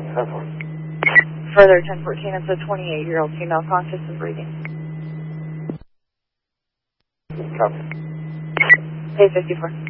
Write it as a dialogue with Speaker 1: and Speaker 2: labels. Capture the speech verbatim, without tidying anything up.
Speaker 1: Further ten fourteen, it's a twenty-eight-year-old female conscious and breathing.
Speaker 2: Copy.
Speaker 1: Day fifty-four.